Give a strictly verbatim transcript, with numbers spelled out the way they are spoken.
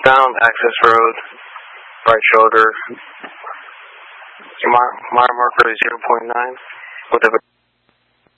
Southbound, access road, right shoulder. Your mile marker is zero point nine with a